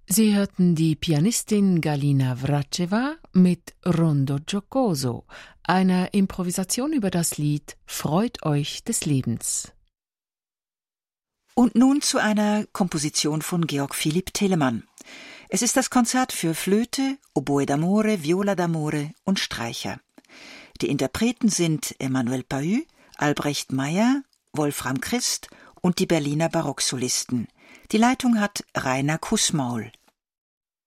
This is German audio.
Sie hörten die Pianistin Galina Vračeva mit Rondo Giocoso, einer Improvisation über das Lied Freut euch des Lebens. Und nun zu einer Komposition von Georg Philipp Telemann. Es ist das Konzert für Flöte, Oboe d'amore, Viola d'amore und Streicher. Die Interpreten sind Emmanuel Pahud, Albrecht Meyer, Wolfram Christ und die Berliner Barocksolisten. Die Leitung hat Rainer Kussmaul.